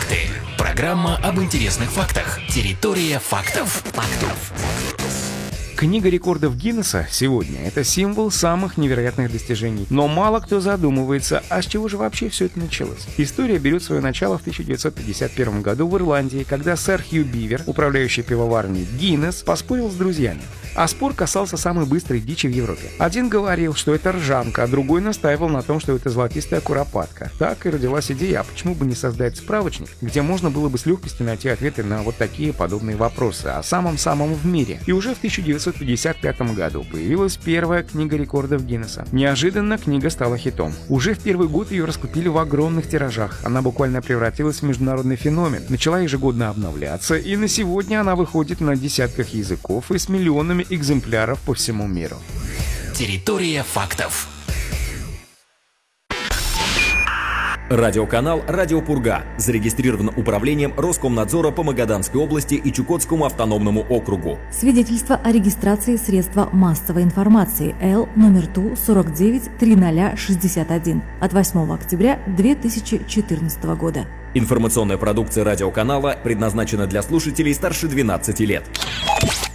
Факты. Программа об интересных фактах. Территория фактов. Книга рекордов Гиннесса сегодня – это символ самых невероятных достижений. Но мало кто задумывается, а с чего же вообще все это началось? История берет свое начало в 1951 году в Ирландии, когда сэр Хью Бивер, управляющий пивоварней Гиннесс, поспорил с друзьями. А спор касался самой быстрой дичи в Европе. Один говорил, что это ржанка, а другой настаивал на том, что это золотистая куропатка. Так и родилась идея, а почему бы не создать справочник, где можно было бы с легкостью найти ответы на вот такие подобные вопросы о самом-самом в мире. И уже в 1955 году появилась первая книга рекордов Гиннесса. Неожиданно книга стала хитом. Уже в первый год ее раскупили в огромных тиражах. Она буквально превратилась в международный феномен. Начала ежегодно обновляться, и на сегодня она выходит на десятках языков и с миллионами экземпляров по всему миру. Территория фактов. Радиоканал «Радио Пурга» зарегистрирован управлением Роскомнадзора по Магаданской области и Чукотскому автономному округу. Свидетельство о регистрации средства массовой информации Л номер ТУ 493061 от 8 октября 2014 года. Информационная продукция радиоканала предназначена для слушателей старше 12 лет.